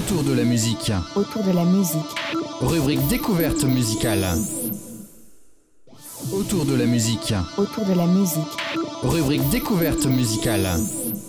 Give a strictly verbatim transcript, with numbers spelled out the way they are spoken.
Autour de la musique. Autour de la musique. Rubrique découverte musicale. Autour de la musique. Autour de la musique. Rubrique découverte musicale.